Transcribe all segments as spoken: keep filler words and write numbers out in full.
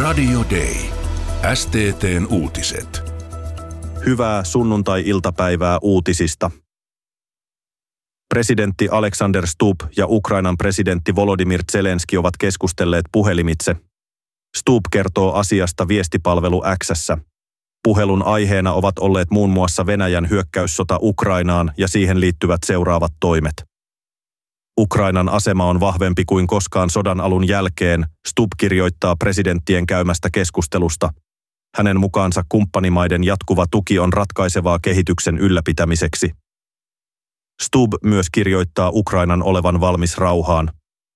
Radio Day. S T T:n uutiset. Hyvää sunnuntai-iltapäivää uutisista. Presidentti Alexander Stubb ja Ukrainan presidentti Volodymyr Zelenski ovat keskustelleet puhelimitse. Stubb kertoo asiasta viestipalvelu X:ssä. Puhelun aiheena ovat olleet muun muassa Venäjän hyökkäyssota Ukrainaan ja siihen liittyvät seuraavat toimet. Ukrainan asema on vahvempi kuin koskaan sodan alun jälkeen, Stubb kirjoittaa presidenttien käymästä keskustelusta. Hänen mukaansa kumppanimaiden jatkuva tuki on ratkaisevaa kehityksen ylläpitämiseksi. Stubb myös kirjoittaa Ukrainan olevan valmis rauhaan.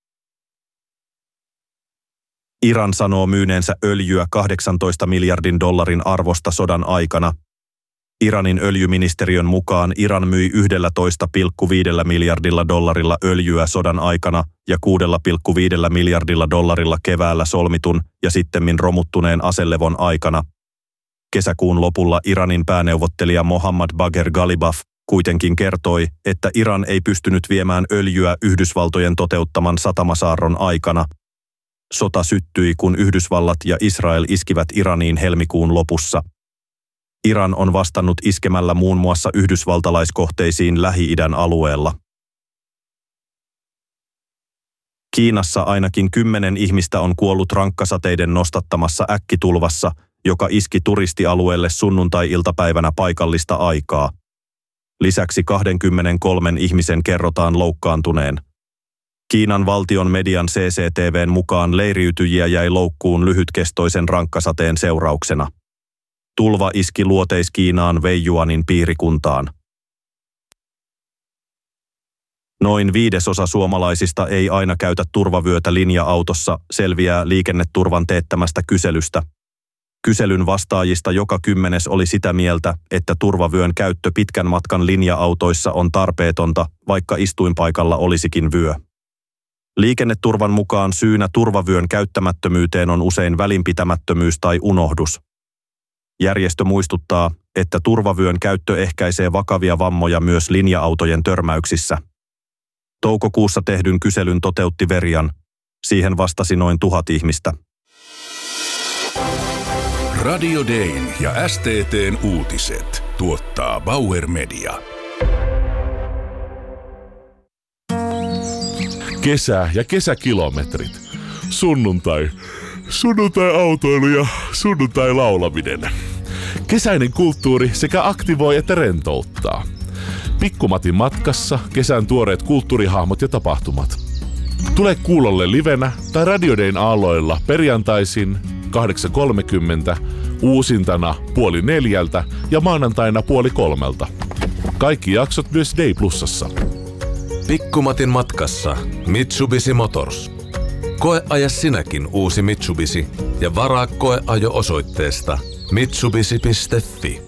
Iran sanoo myyneensä öljyä kahdeksantoista miljardin dollarin arvosta sodan aikana. Iranin öljyministeriön mukaan Iran myi yksitoista pilkku viisi miljardilla dollarilla öljyä sodan aikana ja kuusi pilkku viisi miljardilla dollarilla keväällä solmitun ja sittemmin romuttuneen aselevon aikana. Kesäkuun lopulla Iranin pääneuvottelija Mohammad Bagher Ghalibaf kuitenkin kertoi, että Iran ei pystynyt viemään öljyä Yhdysvaltojen toteuttaman satamasaarron aikana. Sota syttyi, kun Yhdysvallat ja Israel iskivät Iraniin helmikuun lopussa. Iran on vastannut iskemällä muun muassa yhdysvaltalaiskohteisiin Lähi-idän alueella. Kiinassa ainakin kymmenen ihmistä on kuollut rankkasateiden nostattamassa äkkitulvassa, joka iski turistialueelle sunnuntai-iltapäivänä paikallista aikaa. Lisäksi kaksikymmentäkolme ihmisen kerrotaan loukkaantuneen. Kiinan valtion median C C T V:n mukaan leiriytyjiä jäi loukkuun lyhytkestoisen rankkasateen seurauksena. Tulva iski Luoteis-Kiinaan Weijuanin piirikuntaan. Noin viidesosa suomalaisista ei aina käytä turvavyötä linja-autossa, selviää Liikenneturvan teettämästä kyselystä. Kyselyn vastaajista joka kymmenes oli sitä mieltä, että turvavyön käyttö pitkän matkan linja-autoissa on tarpeetonta, vaikka istuinpaikalla olisikin vyö. Liikenneturvan mukaan syynä turvavyön käyttämättömyyteen on usein välinpitämättömyys tai unohdus. Järjestö muistuttaa, että turvavyön käyttö ehkäisee vakavia vammoja myös linja-autojen törmäyksissä. Toukokuussa tehdyn kyselyn toteutti Verian. Siihen vastasi noin tuhat ihmistä. Radio Dayn ja S T T:n uutiset tuottaa Bauer Media. Kesä ja kesäkilometrit. Sunnuntai. Sunnuntai-autoilu ja sunnuntai-laulaminen. Kesäinen kulttuuri sekä aktivoi että rentouttaa. Pikkumatin matkassa kesän tuoreet kulttuurihahmot ja tapahtumat. Tule kuulolle livenä tai Radio Dayn aalloilla perjantaisin kahdeksan kolmekymmentä, uusintana puoli neljältä ja maanantaina puoli kolmelta. Kaikki jaksot myös Day Plusassa. Pikkumatin matkassa Mitsubishi Motors. Koeaja sinäkin uusi Mitsubishi ja varaa koeajo osoitteesta mitsubishi piste fi.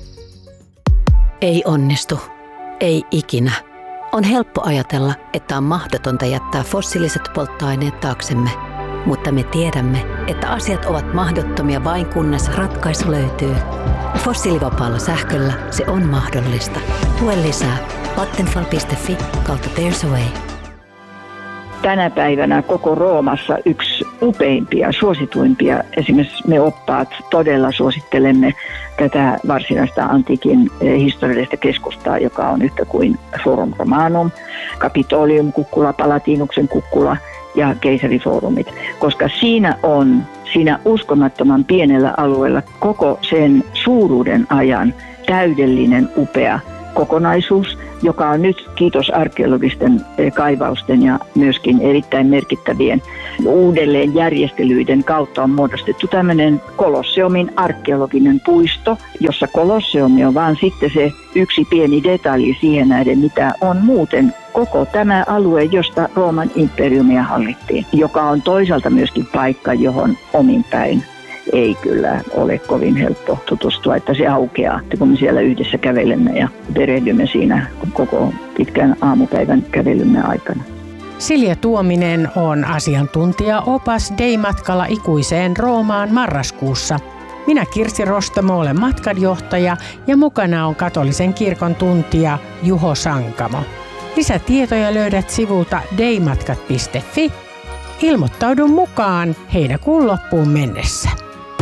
Ei onnistu. Ei ikinä. On helppo ajatella, että on mahdotonta jättää fossiiliset polttoaineet taaksemme. Mutta me tiedämme, että asiat ovat mahdottomia vain kunnes ratkaisu löytyy. Fossiilivapaalla sähköllä se on mahdollista. Tue lisää. Vattenfall piste fi kautta There's a Way. Tänä päivänä koko Roomassa yksi upeimpia, suosituimpia. Esimerkiksi me oppaat todella suosittelemme tätä varsinaista antiikin historiallista keskustaa, joka on yhtä kuin Forum Romanum, Capitolium kukkula, Palatinuksen kukkula ja keisarifoorumit, koska siinä on siinä uskomattoman pienellä alueella koko sen suuruuden ajan täydellinen upea kokonaisuus, joka on nyt kiitos arkeologisten kaivausten ja myöskin erittäin merkittävien uudelleenjärjestelyiden kautta on muodostettu tämmöinen Kolosseumin arkeologinen puisto, jossa Kolosseumi on vaan sitten se yksi pieni detalji siihen nähden, mitä on muuten koko tämä alue, josta Rooman imperiumia hallittiin, joka on toisaalta myöskin paikka, johon omin päin ei kyllä ole kovin helppo tutustua, että se aukeaa, kun me siellä yhdessä kävelemme ja perehdymme siinä koko pitkän aamupäivän kävelymme aikana. Silja Tuominen on asiantuntija opas Day-matkalla ikuiseen Roomaan marraskuussa. Minä Kirsi Rostamo olen matkanjohtaja ja mukana on katolisen kirkon tuntija Juho Sankamo. Lisätietoja löydät sivulta daymatkat piste fi Ilmoittaudu mukaan heinäkuun loppuun mennessä.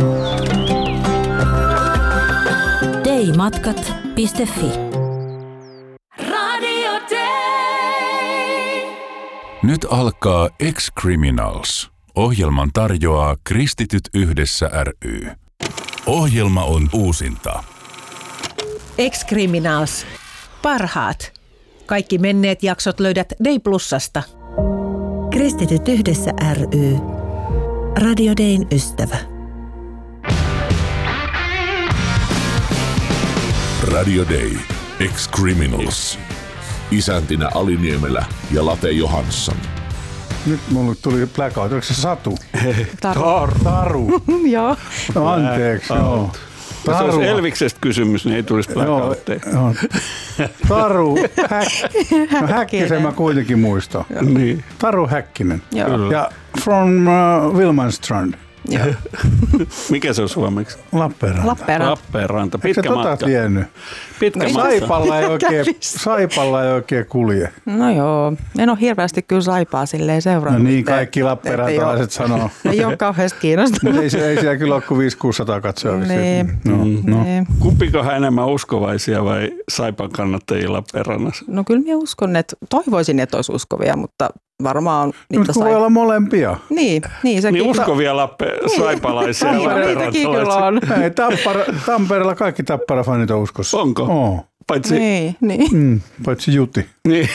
daymatkat piste fi. Radio Day. Nyt alkaa Ex-Criminals. Ohjelman tarjoaa Kristityt yhdessä ry. Ohjelma on uusinta. Ex-Criminals. Parhaat. Kaikki menneet jaksot löydät Day Plusasta. Kristityt yhdessä ry. Radio Dayn ystävä. Radio Day. Ex-Criminals. Isäntinä Aliniemelä ja Late Johansson. Nyt mulle tuli blackout. Oliko se Satu? Taru. Taru. Joo. No, anteeksi, joo. Jos olisi Elviksestä kysymys, niin ei tulisi blackoutteja. Joo, Taru Häk- no, Häkkisen mä kuitenkin muistan. Niin. Taru Häkkinen. Joo. Ja from uh, Wilmanstrand. Joo. Mikä se on suomeksi? Lappeenranta. Lappeenranta. Lappeenranta. Eikö Pitkä sä tota matka. tiennyt? Pitkä No, matka. Saipalla ei, oikein, Saipalla ei oikein kulje. No joo, en ole hirveästi kyllä Saipaa silleen No seurannut. niin, että- kaikki lappeenrantalaiset sanoo. Ei ole kauheasti kiinnostunut. Mutta ei, ei siellä kyllä ole kuin viisi kuusisataa katsoja. Niin. No, no. Niin. Kumpikohan enemmän uskovaisia vai Saipan kannattajia Lappeenrannassa? No kyllä minä uskon, että toivoisin, että olisi uskovia, mutta varmaan on niitä Mutta kun voi Saipa- olla molempia. Niin, niin sekin. Niin uskovia Lappe- saipalaisia ja Niin, no niitäkin kyllä lappeenrantalaisia. on. Ei, Tappara, Tampereella kaikki Tappara-fanit on uskossa. Onko? Oo. Paitsi, Niin, niin. Mm, paitsi Juti. niin.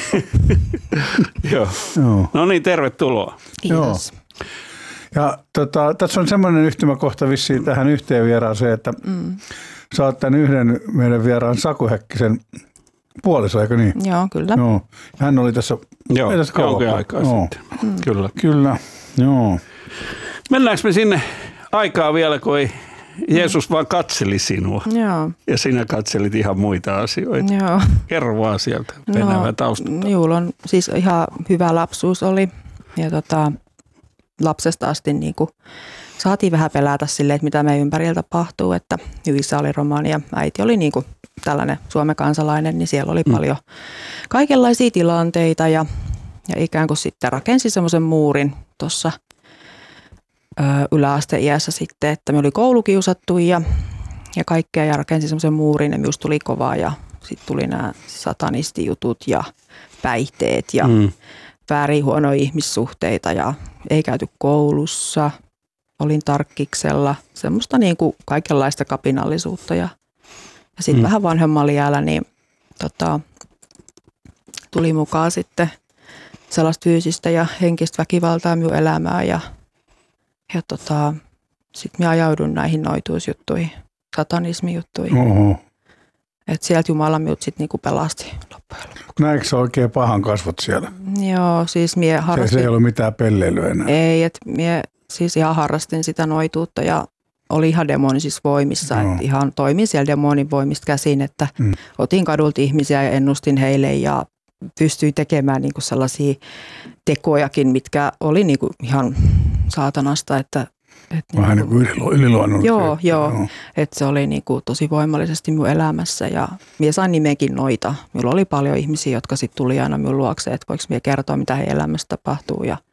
Joo. Joo. No niin, tervetuloa. Kiitos. Ja tota, tässä on semmoinen yhtymäkohta vissiin tähän yhteen vieraaseen, että Mm. sä oot tämän yhden meidän vieraan Saku Häkkisen puoliso, eikö niin? Joo, kyllä. Joo. Hän oli tässä, Joo, ei tässä jonkin kauan. aikaa Joo. sitten. Kyllä. Kyllä, joo. Mennäänkö me sinne aikaa vielä, kun ei Jeesus vaan katseli sinua Joo, ja sinä katselit ihan muita asioita. joo. Kerro vaan sieltä Venäjän taustalta. Juul on siis ihan hyvä lapsuus oli ja tota, lapsesta asti niin kuin saatiin vähän pelätä silleen, että mitä meidän ympärillä tapahtuu, että hyvissä oli romaania. Äiti oli niin kuin tällainen Suomen kansalainen, niin siellä oli Mm. paljon kaikenlaisia tilanteita ja, ja ikään kuin sitten rakensi semmoisen muurin tuossa yläasteiässä sitten, että me oli koulukiusattu ja, ja kaikkea ja rakensi semmoisen muurin ja minusta tuli kovaa ja sitten tuli nämä satanistijutut ja päihteet ja Mm. väärin huonoja ihmissuhteita ja ei käyty koulussa, olin tarkkiksella, semmoista niin kuin kaikenlaista kapinallisuutta ja, ja sitten Mm. vähän vanhemmalla iällä niin tota, tuli mukaan sitten sellaista fyysistä ja henkistä väkivaltaa minun elämään ja, ja tota, sitten minä ajaudun näihin noituusjuttuihin, satanismijuttuihin. Oho. Että sieltä Jumala minut sitten niinku pelasti loppujen lopuksi. Näetkö sä oikein pahan kasvot siellä? Joo, siis mie Se, harrastin. se ei ollut mitään pelleilyä enää. Ei, että mie siis ihan harrastin sitä noituutta ja oli ihan demonisissa voimissa. Joo. Että ihan toimin siellä demonin voimista käsin, että Mm. otin kadulta ihmisiä ja ennustin heille ja pystyin tekemään niinku sellaisia tekojakin, mitkä oli niinku ihan saatanasta, että että Vähän niinku- niin kuin yliluonnollisia. Joo, joo. Että se oli niinku tosi voimallisesti minun elämässä ja minä sain nimenkin Noita. Minulla oli paljon ihmisiä, jotka sitten tuli aina minun luokse, että voiko minä kertoa, mitä heidän elämässä tapahtuu. Ja,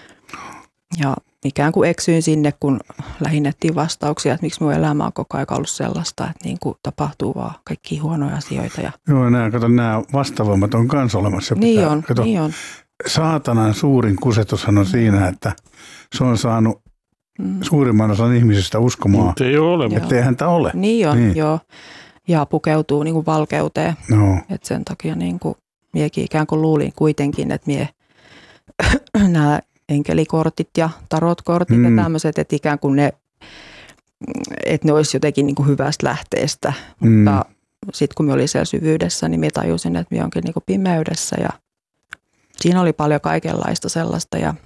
ja ikään kuin eksyin sinne, kun lähdin etsiä vastauksia, että miksi minun elämä on koko ajan ollut sellaista, että niin kuin tapahtuu vaan kaikkia huonoja asioita. Ja Joo, nämä, kato, nämä vastavoimat on kans olemassa. niin Pitää- on, kato, niin on. Saatanan suurin kusetushan on siinä, että se on saanut Mm. suurimman osan ihmisistä uskomaan, Mutta ei ole olemassa. että eihän tämä ole. Niin on, Niin. joo. Ja pukeutuu niin kuin valkeuteen. No. Et sen takia niin kuin, miekin ikään kuin luulin kuitenkin, että mie nämä enkelikortit ja tarotkortit Mm. ja tämmöiset, että ikään kuin ne, että ne olisi jotenkin niin kuin hyvästä lähteestä. Mm. Mutta sitten kun me olin siellä syvyydessä, niin minä tajusin, että minä onkin niin kuin pimeydessä ja siinä oli paljon kaikenlaista sellaista ja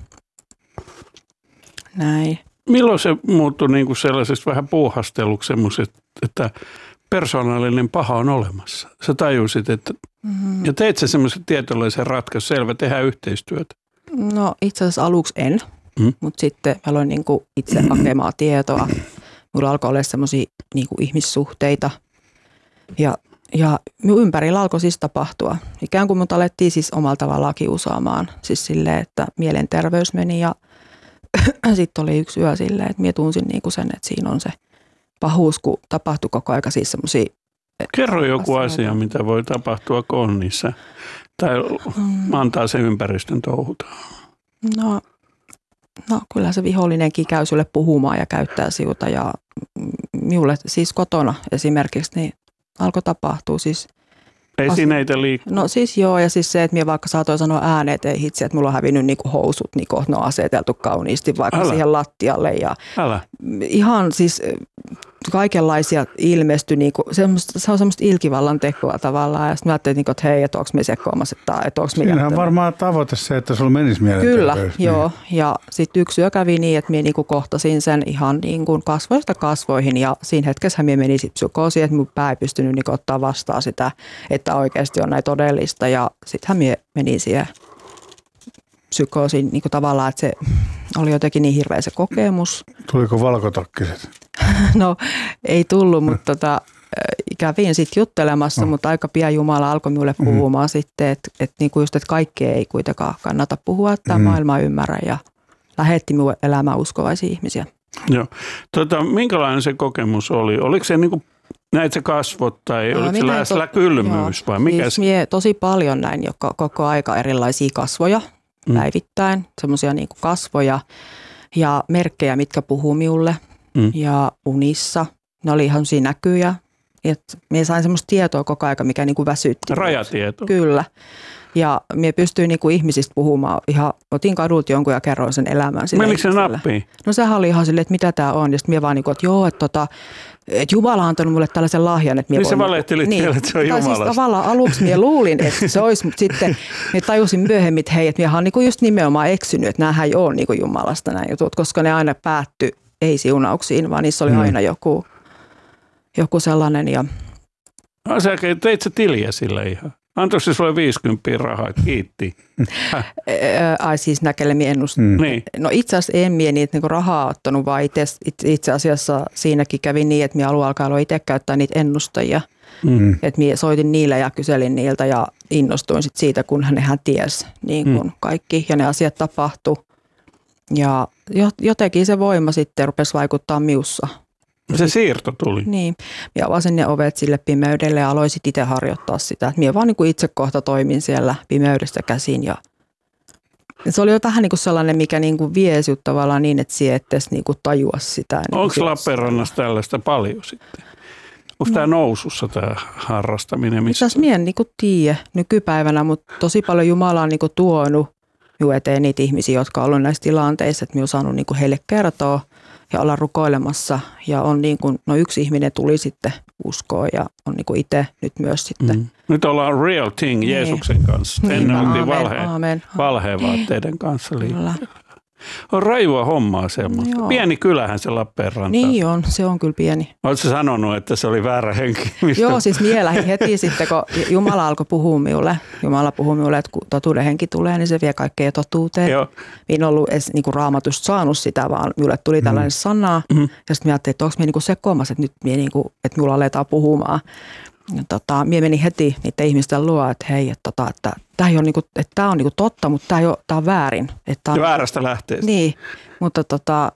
näin. Milloin se muuttui niin kuin sellaisesta vähän puuhasteluksi semmoiset, että persoonallinen paha on olemassa? Sä tajusit, että Mm-hmm. ja teit sä semmoisen tietynlaisen ratkaisun, selvä, tehdään yhteistyötä. No itse asiassa aluksi en, Mm. mutta sitten mä aloin niin kuin itse hakemaan tietoa. Mulla alkoi olla semmoisia niin kuin ihmissuhteita ja, ja minun ympärillä alkoi siis tapahtua. Ikään kuin mut alettiin siis omalla tavallaan kiusaamaan. Siis silleen, että mielenterveys meni ja sitten oli yksi yö silleen, että minä tunsin niinku sen, että siinä on se pahuus, kun tapahtui koko aika siis semmoisia. Kerro joku asioita. Asia, mitä voi tapahtua konnissa tai mm. antaa sen ympäristön touhuta. No, no kyllä se vihollinenkin käy sulle puhumaan ja käyttää siuta ja minulle siis kotona esimerkiksi niin alkoi tapahtua siis. Esineitä liikkuu. No siis joo, ja siis se, että minä vaikka saatoin sanoa ääneen, että ei hitsi, että mulla on hävinnyt niinku housut, niin kohta ne on aseteltu kauniisti vaikka Älä. siihen lattialle. Ja Älä. Ihan siis kaikenlaisia ilmestyi, niinku, se on semmoista ilkivallan tekoa tavallaan. Ja sitten mä ajattelin, että hei, että onko me sekoamassa, että onko me Siinähän on varmaan tavoite se, että sulla menisi mielenterveys. Kyllä, niin. Joo. Ja sitten yksi yö kävi niin, että minä niinku kohtasin sen ihan niinku kasvoista kasvoihin. Ja siinä hetkessä minä menin psykoosiin, että minun pää ei pystynyt niinku ottaa vastaan sitä, että oikeasti on näin todellista. Ja sittenhän minä menin siihen psykoosiin niinku tavallaan, että se oli jotenkin niin hirveä se kokemus. Tuliko valkotakkiset? No ei tullut, mutta tota, kävin sitten juttelemassa, no. mutta aika pian Jumala alkoi minulle puhumaan mm. sitten, että et niinku just, että kaikkea ei kuitenkaan kannata puhua, että tämä mm. maailma ymmärrä ja lähetti minun elämään uskovaisia ihmisiä. Joo. Tota, minkälainen se kokemus oli? Oliko se niinku näit se kasvot tai no, oliko se lähellä to- kylmyys vai mikä siis se? Mie tosi paljon näin joka, koko aika erilaisia kasvoja mm. päivittäin, semmoisia niinku kasvoja ja merkkejä, mitkä puhuu minulle. Mm. Ja unissa. Ne oli ihan semmoisia näkyjä. Minä sain semmoista tietoa koko aika, mikä niinku väsytti. Rajatieto. Kyllä. Ja minä pystyin niinku ihmisistä puhumaan. Ihan, otin kadulta jonkun ja kerroin sen elämän. Menikö se nappiin? No sehän oli ihan silleen, että mitä tämä on. Ja sitten minä vaan niinku, että joo, että tota, et Jumala on antanut mulle tällaisen lahjan. Että niin se valehtelit niin, että se on Jumalasta. Siis tavallaan aluksi minä luulin, että se olisi, mutta sitten minä tajusin myöhemmin, että hei, että minä olen niinku just nimenomaan eksynyt, että nämähän ei ole niinku Jumalasta nämä jutut, koska ne aina päättyi ei siunauksiin, vaan niissä oli hmm. aina joku, joku sellainen. Ja no, sä teit sä tiliä sille ihan. Antoiko se sulle viisikymmentä rahaa? Kiitti. Ai siis näkelemiä ennustin. Mm. Niin. No itse asiassa en mie niitä niinku rahaa ottanut, vaan itse, itse asiassa siinäkin kävi niin, että minä alun alkaen itse käyttää niitä ennustajia. Mm. Että minä soitin niille ja kyselin niiltä ja innostuin sit siitä, kun hän tiesi niin kun mm. kaikki ja ne asiat tapahtui. Ja jotenkin se voima sitten rupesi vaikuttaa miussa. Se siirto tuli. Niin. Minä avasin ne ovet sille pimeydelle ja aloin itse harjoittaa sitä. Minä vaan niin kuin itse kohta toimin siellä pimeydestä käsin. Ja se oli jo vähän niin kuin sellainen, mikä niin kuin vie sinut tavallaan niin, että sinä et edes niin kuin tajua sitä. Onko Lappeenrannassa tällaista paljon sitten? Onko no. tämä nousussa tämä harrastaminen? Missä asiassa minä en niin kuin tiedä nykypäivänä, mutta tosi paljon Jumala on niin kuin tuonut minun eteen niitä ihmisiä, jotka ovat olleet näissä tilanteissa, että minä olen saanut niin kuin heille kertoa ja olla rukoilemassa. Ja on niin kuin, no yksi ihminen tuli sitten uskoon ja on niin kuin itse nyt myös sitten. Mm. Nyt ollaan real thing niin. Jeesuksen kanssa. Niin, Ennen oltiin valheen, valhe, valheenvaatteiden kanssa liikkeellä. On rajua hommaa semmoista. Joo. Pieni kylähän se Lappeenranta. Niin on, se on kyllä pieni. Oletko sanonut, että se oli väärä henki? Mistä? Joo, siis minä lähdin heti sitten, kun Jumala alkoi puhua minulle. Jumala puhui minulle, että kun totuuden henki tulee, niin se vie kaikkea totuuteen. Joo. Minä en ollut edes niin kuin Raamatusta saanut sitä, vaan minulle tuli tällainen mm. sana. Mm. Ja sitten minä ajattelin, että onko minä niin sekoamassa, että nyt minä niin kuin, että minulla aletaan puhumaan. Ja tota, minä menin heti niiden ihmisten luo, että hei, että, tota, että tämä on, niinku, että tämä on niinku totta, mutta tämä, ei ole, tämä on väärin. Että on, väärästä lähteestä. Niin, mutta tota,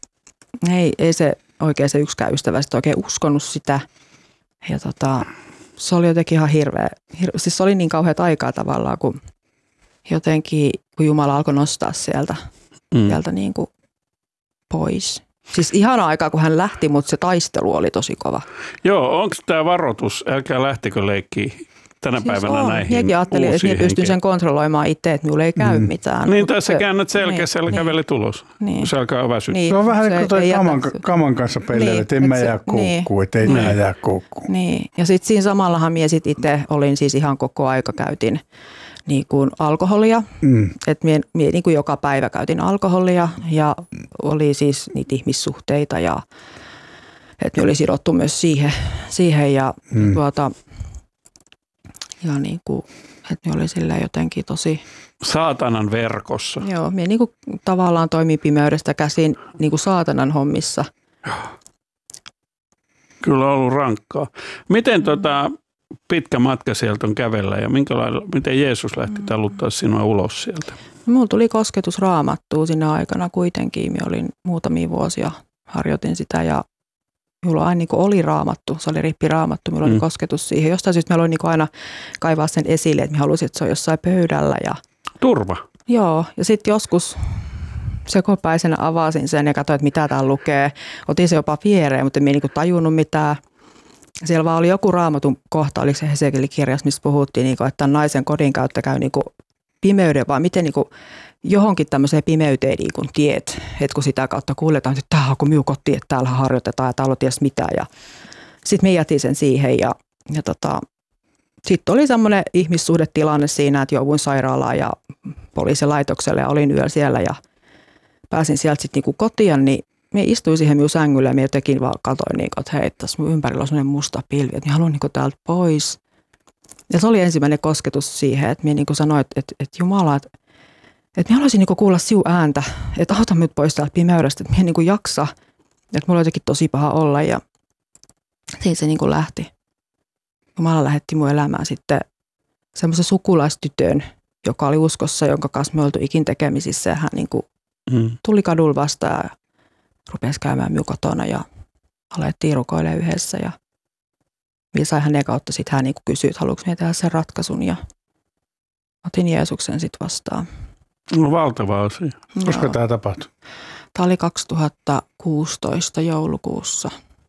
ei, ei se oikein se yksikään ystävä sitten oikein uskonut sitä. Ja tota, se oli jotenkin ihan hirveä. Hirve, siis se oli niin kauheat aikaa tavallaan, kun jotenkin, kun Jumala alkoi nostaa sieltä, mm. sieltä niin kuin pois. Siis ihana aikaa, kun hän lähti, mutta se taistelu oli tosi kova. Joo, onko tämä varoitus, älkää lähtikö leikkiä tänä siis päivänä on. Näihin Minäkin ajattelin, että minä pystyn sen kontrolloimaan itse, että minulle ei käy mm. mitään. Niin, tässä käännät selkeässä niin, ja kävelet niin, ulos. Niin. Se alkaa väsyttää. Niin, se on vähän niin kuin toi kaman, kaman kanssa pelleillä, niin, että en mä jää koukkuun, niin, että ei niin. jää koukkuun. Niin, ja sitten siinä samallahan minä sit itse olin siis ihan koko aika käytin niin kuin alkoholia. Mm. Että minä, minä niin kuin joka päivä käytin alkoholia ja oli siis niitä ihmissuhteita ja että minä oli sidottu myös siihen, siihen ja mm. tuota, ja niin kuin, että minä oli sillä jotenkin tosi saatanan verkossa. Joo, minä niin kuin tavallaan toimin pimeydestä käsin niin kuin saatanan hommissa. Kyllä on ollut rankkaa. Miten tota, pitkä matka sieltä on kävellä ja miten Jeesus lähti taluttaa sinua ulos sieltä? Mulla tuli kosketus Raamattuun siinä aikana kuitenkin. Minä olin muutamia vuosia, harjoitin sitä ja minulla aina niin oli Raamattu, se oli rippiraamattu, minulla oli mm. kosketus siihen. Jostain syystä minä aloin niin aina kaivaa sen esille, että minä halusin, että se on jossain pöydällä. Ja turva. Joo, ja sitten joskus sekopäisenä avasin sen ja katsoin, että mitä täällä lukee. Otin se jopa viereen, mutta en minä niin tajunnut mitään. Siellä vaan oli joku Raamatun kohta, oliko se Hesekielin kirjassa, missä puhuttiin, niin kuin, että naisen kodinkäyttö käy niin kuin pimeyden, vaan miten niin kuin johonkin tämmöiseen pimeyteen niin kuin tiet, että kun sitä kautta kuuletaan, että tämä on kun minun koti, että täällä harjoitetaan ja täällä on ties mitä. Ja sitten me jätin sen siihen ja, ja tota, sitten oli semmoinen ihmissuhdetilanne siinä, että jouduin sairaalaan ja poliisilaitokselle ja olin yöllä siellä ja pääsin sieltä sitten niin kuin kotiin, niin me istuin siihen minun sängylle ja minä jotenkin vaan katsoin, niin kuin, että hei, tässä minun ympärillä on semmoinen musta pilvi, että minä haluan niin kuin täältä pois. Ja se oli ensimmäinen kosketus siihen, että minä niin kuin sanoin, että, että, että Jumala, että, että minä haluaisin niin kuin kuulla sinun ääntä, että auta minut pois täältä pimeydestä, että minä en niin kuin jaksa, että minulla on jotenkin tosi paha olla ja siinä se niin kuin lähti. Jumala lähetti minun elämään sitten semmoisen sukulaistytön, joka oli uskossa, jonka kanssa me oltu ikin tekemisissä ja hän niin kuin mm. tuli kadulla vastaan ja rupesi käymään minun kotona ja alettiin rukoilemaan yhdessä ja minä sain hänen kautta sitten hän niin kuin kysyi, että haluanko minä tehdä sen ratkaisun ja otin Jeesuksen sitten vastaan. No valtava asia. Koska tämä tapahtui? Tämä oli kaksituhattakuusitoista joulukuussa.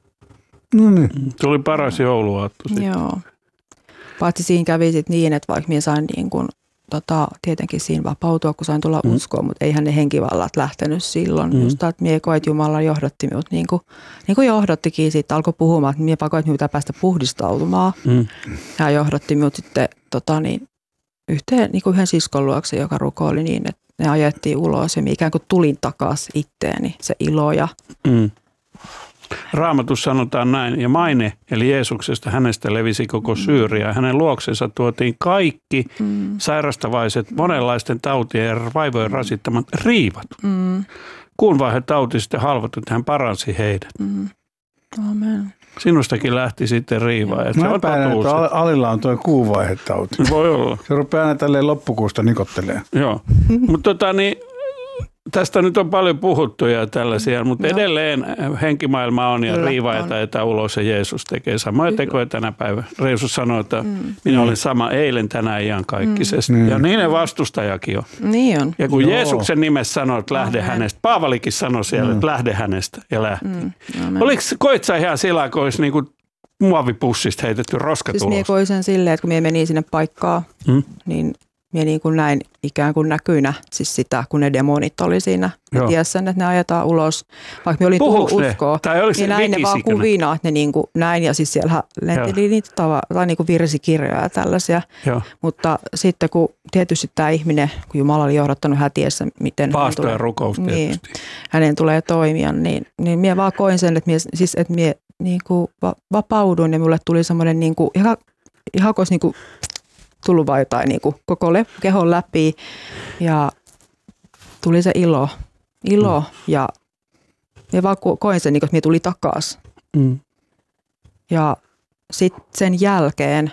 No niin. Tuli paras jouluaatto sitten. Joo. Paitsi siinä kävi sitten niin, että vaikka minä sain niin kuin, tota, tietenkin siinä vapautua, kun sain tulla mm. uskoon, mutta eihän ne henkivallat lähtenyt silloin. Mm. Just että minä koin, että Jumala johdatti minut niin kuin, niin kuin johdottikin siitä, alkoi puhumaan, että minä pakoin, että minä pitää päästä puhdistautumaan. Mm. Ja johdotti minut sitten tota, niin, yhteen, niin kuin yhden siskon luokse, joka rukoili niin, että ne ajettiin ulos ja minä ikään kuin tulin takaisin itteeni, se ilo ja mm. Raamatussa sanotaan näin, ja maine, eli Jeesuksesta, hänestä levisi koko Syyria. Hänen luoksensa tuotiin kaikki mm. sairastavaiset, monenlaisten tautien ja vaivojen rasittamat riivat. Mm. Kuun vaihe tauti sitten halvatut, hän paransi heidät. Mm. Amen. Sinustakin lähti sitten riivaa. Mä epäilen, että Alilla on tuo kuuvaihetauti. Voi olla. Se rupeaa aina tälleen loppukuusta nikottelemaan. Joo, mutta tota niin... Tästä nyt on paljon puhuttu ja tällaisia, mutta no. edelleen henkimaailma on ja riiva ajetaan ulos ja Jeesus tekee samoja tekoja tänä päivänä. Jeesus sanoi, että mm. minä olen sama eilen, tänään, iankaikkisesti. Mm. Ja niin ne vastustajakin on. Niin on. Ja kun Joo. Jeesuksen nimessä sanoi, että lähde Amen. hänestä, Paavalikin sanoi siellä, mm. että lähde hänestä ja lähti. Mm. Oliko, koit sä ihan sillä, kun olisi niin kuin muovipussista heitetty roskat siis ulos? Siis minä koin sen silleen, että kun minä menin sinne paikkaan, mm. niin... Minä niin kuin näin ikään kuin näkyinä siis sitä, kun ne demonit oli siinä. Ja ties sen, että ne ajetaan ulos. Vaikka minä olin tullut uskoa, niin näin ne vaan kuvina, että ne niin kuin näin. Ja siis siellä lenteli niitä tava, tai niin kuin virsikirjoja ja tällaisia. Joo. Mutta sitten kun tietysti tämä ihminen, kun Jumala oli johdattanut hätiessä, miten Paasto ja rukous niin, hänen tulee toimia, niin, niin minä vaan koin sen, että minä, siis, että minä niin kuin vapauduin ja minulle tuli semmoinen niin kuin, ihan, ihan kuin niin kuin tullut vaan jotain niin kuin koko kehon läpi ja tuli se ilo, ilo mm. ja minä vaan koin sen, niin kuin, että minä tuli takaisin. Mm. Ja sitten sen jälkeen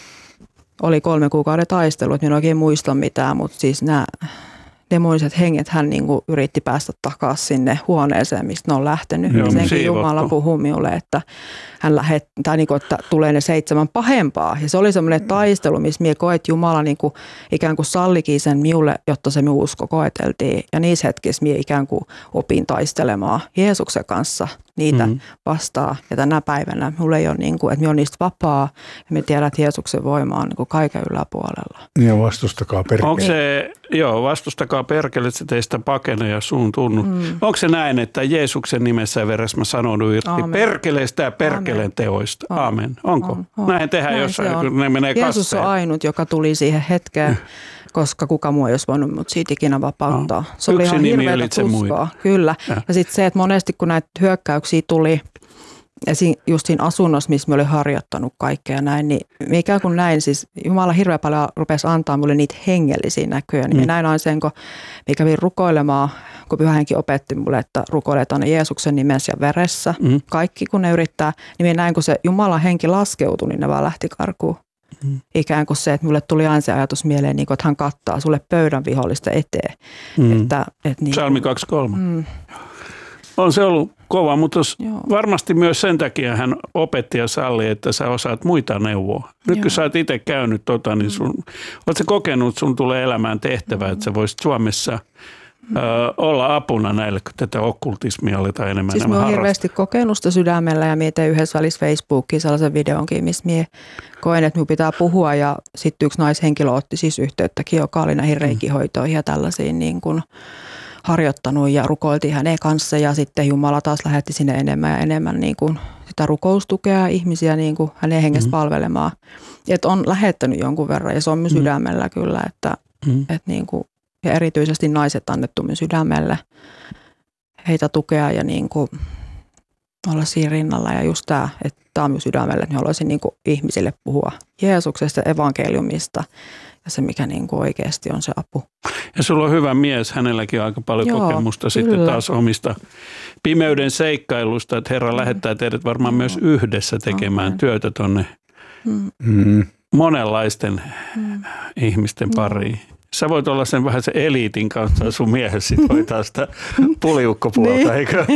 oli kolme kuukauden taistelu, että minä en oikein muista mitään, mutta siis nämä demoniset henget hän niin kuin yritti päästä takaisin sinne huoneeseen, mistä ne on lähtenyt. Joo, senkin siivottu. Jumala puhui minulle, että hän lähettää, niin kuin, että tulee ne seitsemän pahempaa. Ja se oli semmoinen taistelu, missä minä koet, että Jumala niin kuin, ikään kuin sallikin sen minulle, jotta se minun usko koeteltiin. Ja niissä hetkissä minä ikään kuin opin taistelemaan Jeesuksen kanssa niitä mm-hmm. vastaan. Ja tänä päivänä minulla ei ole, niin kuin, että minä olen niistä vapaa ja minä tiedän, että Jeesuksen voima on niin kuin kaiken yläpuolella. Ja vastustakaa perkele. Onko se, joo, vastustakaa perkele, että se teistä pakenee ja suun tunnut. Mm. Onko se näin, että Jeesuksen nimessä ja veressä mä sanon irti Amen. perkeleistä ja perkeleen Amen. teoista? On. Amen. Onko? On, on. Näin tehdään Näin jossain, kun ne menee Jeesus kasseen. on ainut, joka tuli siihen hetkeen, koska kuka muu ei olisi voinut mut siitä ikinä vapauttaa. No. Se oli Yksi ihan nimi hirveätä tuskaa. Kyllä. Ja, ja sitten se, että monesti kun näitä hyökkäyksiä tuli, just siinä asunnossa, missä mä olin harjoittanut kaikkea näin, niin ikään kuin näin, siis Jumala hirveän paljon rupesi antaa mulle niitä hengellisiä näkyjä. Niin mm. näin aina sen, kun mä kävin rukoilemaan, kun Pyhä Henki opetti mulle, että rukoiletaan Jeesuksen nimessä ja veressä. Mm. Kaikki kun ne yrittää, niin mä näin, kun se Jumalan henki laskeutui, niin ne vaan lähti karkuun. Mm. Ikään kuin se, että mulle tuli aina se ajatus mieleen, niin kuin, että hän kattaa sulle pöydän vihollista eteen. Mm. Että, että niin Psalmi kaksikymmentäkolme. Mm. On se ollut kova, mutta varmasti myös sen takia hän opetti ja salli, että sä osaat muita neuvoa. Nyt kun sä oot itse käynyt tota, niin sun, oot sä kokenut, että sun tulee elämään tehtävä, mm. että sä voisit Suomessa mm. ö, olla apuna näille, kun tätä okkultismia aletaan enemmän siis enemmän harrastaa. Siis mä oon hirveästi kokenut sitä sydämellä ja mietin yhdessä välissä Facebookiin sellaisen videonkin, missä mie koen, että minun pitää puhua ja sitten yksi naishenkilö otti siis yhteyttäkin, joka oli näihin reikihoitoihin ja tällaisiin niin kuin harjoittanut ja rukoiltiin hänen kanssa ja sitten Jumala taas lähetti sinne enemmän ja enemmän niin kuin sitä rukoustukea ihmisiä niin kuin hänen hengestä mm. palvelemaan. Että on lähettänyt jonkun verran ja se on myös mm. sydämellä kyllä, että, mm. että niin kuin, ja erityisesti naiset annettu myös sydämelle heitä tukea ja niin kuin olla siinä rinnalla ja just tämä, että tämä on myös sydämelle, että haluaisin niin kuin ihmisille puhua Jeesuksesta, evankeliumista ja se mikä niin kuin oikeasti on se apu. Ja sulla on hyvä mies, hänelläkin on aika paljon Joo, kokemusta kyllä. sitten taas omista pimeyden seikkailusta, että Herra mm. lähettää teidät varmaan mm. myös yhdessä tekemään mm. työtä tuonne mm. monenlaisten mm. ihmisten pariin. Sä voit olla sen vähän se eliitin kanssa, sun miehesi hoitaa sitä puliukkopuolta, niin. eikö?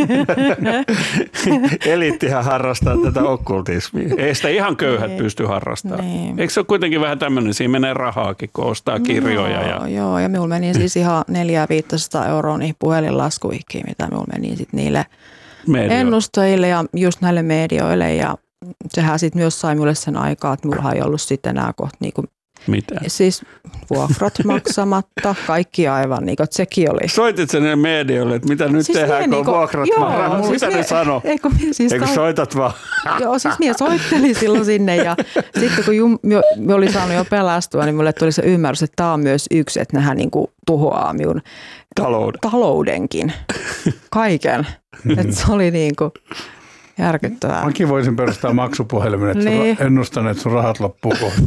Eliittihän harrastaa tätä okkultismia. Ei sitä ihan köyhät niin. pysty harrastamaan. Niin. Eikö se ole kuitenkin vähän tämmöinen, siinä menee rahaakin, kun ostaa kirjoja? Joo, ja... joo, ja minulla meni siis ihan neljä viisisataa euroa niihin puhelinlaskuihin, mitä minulla meni sitten niille Medio. ennustajille ja just näille medioille. Ja sehän sitten myös sai minulle sen aikaa, että minulla ei ollut sitten enää kohta niinku mitä? Siis vuokrat maksamatta, kaikki aivan, niin kuin sekin oli. Soitit sen medioille, että mitä nyt siis tehdään, kun niin vuokrat maksamatta? Siis mitä ne sano? Eikö siis Eikö soitat vaan? Joo, siis minä soittelin silloin sinne ja sitten kun jum, minä olin saanut jo pelastua, niin minulle tuli se ymmärrys, että tämä on myös yksi, että nehän niin kuin tuhoaa minun Talouden. taloudenkin, kaiken. Että se oli niin kuin järkyttävää. Mäkin voisin perustaa maksupuhelimen, että niin. ennustan, että sun rahat loppuu kohta.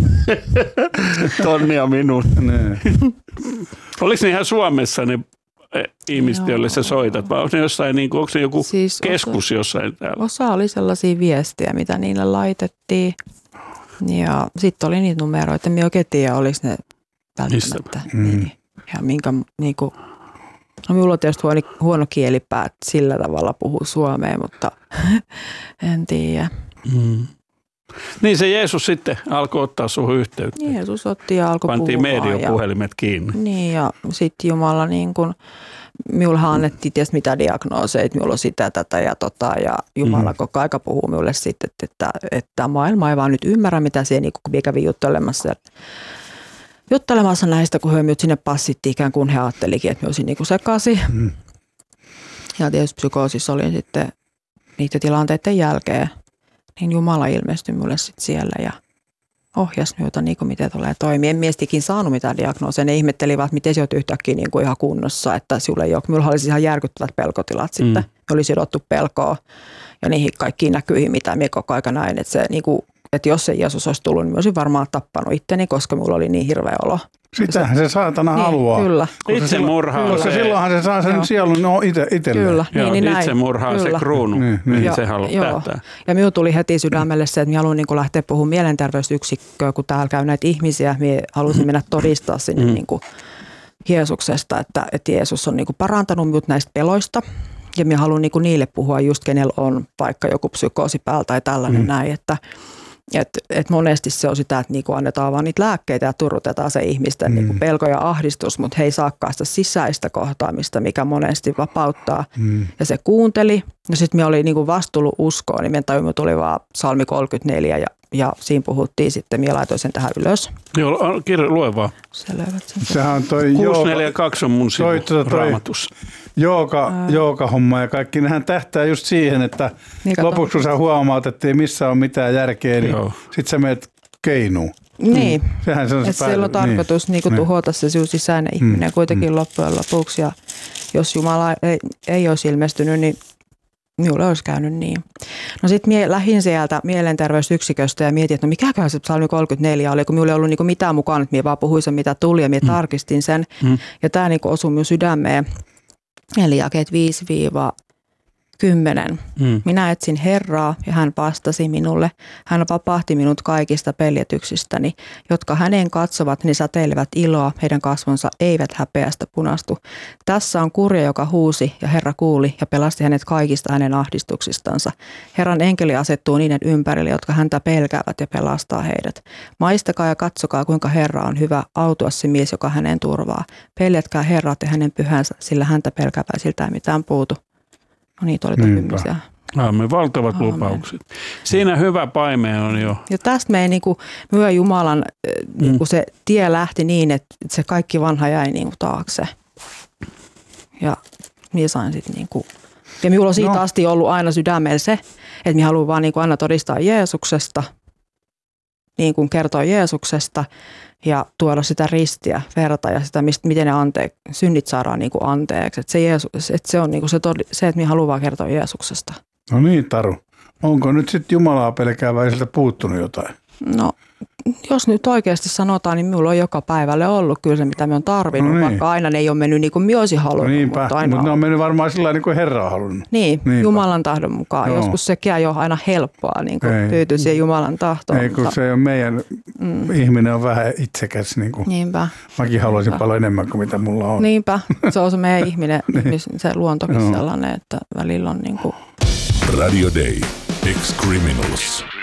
Tonnia minun. Oliko ne ihan Suomessa ne ihmiset, joille sä soitat, vai onko ne jossain, niin kuin, onko ne joku siis keskus osa, jossain täällä? Osa oli sellaisia viestejä, mitä niille laitettiin. Ja sitten oli niitä numeroita, en oikein tiedä, oliko ne välttämättä. Mm. Niin. Ja minkä, niin kuin, no minulla on tietysti huono, huono kielipää, että sillä tavalla puhuu suomea, mutta en tiedä. Mm. Niin se Jeesus sitten alkoi ottaa suhun yhteyttä. Jeesus otti ja alkoi Pantiin puhumaan. Pantiin mediopuhelimet kiinni. Niin ja sitten Jumala niin kuin, minullahan annettiin tietysti mitä diagnooseja, että minulla on sitä, tätä ja tota ja Jumala mm. koko aika puhuu minulle sitten, että, että, että maailma ei vaan nyt ymmärrä, mitä siellä niin kuin kävi juttelemassa. Juttelemassa näistä, kun he minut sinne passittiin ikään kuin he ajattelikin, että minä olisin niin kuin sekaisin. Mm. Ja tietysti psykoosissa olin sitten niiden tilanteiden jälkeen. Niin Jumala ilmestyi minulle sitten siellä ja ohjasi minulta, niin kuin miten tulee toimia. En miestikin saanut mitään diagnoosia. Ne ihmettelivät, että miten se olet yhtäkkiä niin kuin ihan kunnossa. Että sinulle ei ole. Minulla oli ihan järkyttävät pelkotilat sitten. Mm. Oli sidottu pelkoa ja niihin kaikkiin näkyihin, mitä minä koko ajan näin. Että, se, niin kuin, että jos se Jeesus olisi tullut, niin olisin varmaan tappanut itteni, koska minulla oli niin hirveä olo. Sitähän se saatana niin, haluaa. Kyllä. Itsemurha. Koska silloinhan se saa sen joo. sielun no ite, itselleen. Kyllä. Joo, niin, niin itsemurha on se kruunu, niin, niin. niin se haluaa päättää. Ja minun tuli heti sydämelle se, että minä haluan niin kuin lähteä puhumaan mielenterveysyksikköön, kun täällä käy näitä ihmisiä. Minä halusin mennä todistaa sinne mm. niin kuin Jeesuksesta, että, että Jeesus on niin kuin parantanut minut näistä peloista. Ja minä haluan niin kuin niille puhua just, kenellä on vaikka joku psykoosi päällä tai tällainen mm. näin, että Että et monesti se on sitä, että niinku annetaan vaan niitä lääkkeitä ja turrutetaan se ihmisten mm. niinku pelko ja ahdistus, mutta he ei saakaan sitä sisäistä kohtaamista, mikä monesti vapauttaa. Mm. Ja se kuunteli. Ja sitten me oli niinku vastuullut uskoa, niin meidän tajumi tuli vaan Psalmi kolmekymmentäneljä ja, ja siinä puhuttiin sitten, minä laitoin sen tähän ylös. Joo, kirja lue vaan. Se löydät sen. Sehän on toi kuusi neljä kaksi on mun sivu Raamatussa. Jooga, jooga-homma ja kaikki, nehän tähtää just siihen, että niin lopuksi kun sä huomaat, että ei missään ole mitään järkeä, niin sit sä menet keinuun. Niin, sehän se on että siellä on tarkoitus niin. Niin tuhota se sisäinen ihminen mm. kuitenkin mm. loppujen lopuksi. Ja jos Jumala ei, ei olisi ilmestynyt, niin minulle olisi käynyt niin. No sitten minä lähdin sieltä mielenterveysyksiköstä ja mietin, että no mikäkään se Psalmi kolmekymmentäneljä oli, kun minulla ei ollut niinku mitään mukaan, että minä vaan puhuin sen mitä tuli ja minä mm. tarkistin sen. Mm. Ja tämä niinku osui minun sydämeen. Eli jakeet viisi kymmenen. Mm. Minä etsin Herraa ja hän vastasi minulle. Hän vapahti minut kaikista peljetyksistäni, jotka hänen katsovat, niin säteilevät iloa, heidän kasvonsa eivät häpeästä punastu. Tässä on kurja, joka huusi ja Herra kuuli ja pelasti hänet kaikista hänen ahdistuksistansa. Herran enkeli asettuu niiden ympärille, jotka häntä pelkäävät ja pelastaa heidät. Maistakaa ja katsokaa, kuinka Herra on hyvä, autua se mies, joka hänen turvaa. Peljätkää Herraa ja hänen pyhänsä, sillä häntä pelkäväisiltä ei mitään puutu. No niitä oli tohtimisia. Aamen, valtavat Aamen. lupaukset. Siinä hyvä paime on jo. Ja tästä meidän niin kuin, myö Jumalan niin kuin se tie lähti niin, että se kaikki vanha jäi niin kuin, taakse. Ja minä sain sitten niin kuin, ja minulla on siitä no. asti ollut aina sydämellä se, että minä haluan vaan niin kuin aina todistaa Jeesuksesta, niin kuin kertoa Jeesuksesta ja tuoda sitä ristiä, verta ja sitä, miten ne ante, synnit saadaan niin kuin anteeksi. Että se, Jeesus, että se on niin kuin se, todi, se, että minä haluan vaan kertoa Jeesuksesta. No niin, Taru. Onko nyt sitten Jumalaa pelkääväisiltä puuttunut jotain? No, jos nyt oikeasti sanotaan, niin minulla on joka päivälle ollut kyllä se, mitä minä olen tarvinnut, no niin. vaikka aina ne ei ole mennyt niin kuin minä olisin halunnut. No niinpä, mutta, mutta ne on mennyt varmaan sillä niin kuin Herra on halunnut. Niin, niinpä. Jumalan tahdon mukaan. Joo. Joskus sekin ei ole aina helppoa niin kuin tyytyä siihen Jumalan tahtoon. Ei, kun mutta... se on meidän, mm. ihminen on vähän itsekäs. Niin kuin. Niinpä. Mäkin haluaisin Niinpä. paljon enemmän kuin mitä mulla on. Niinpä, se on se meidän ihminen, niin. se luontokin no. sellainen, että välillä on niin kuin... Radio Day. Ex-Criminals.